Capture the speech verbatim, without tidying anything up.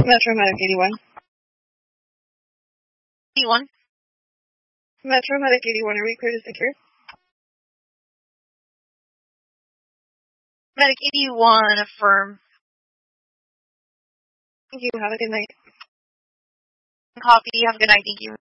Metro Medic eighty-one. eighty-one. Metro Medic eighty-one, are we clear to secure? Medic eighty-one, affirm. Thank you, have a good night. Copy, have a good night, thank you.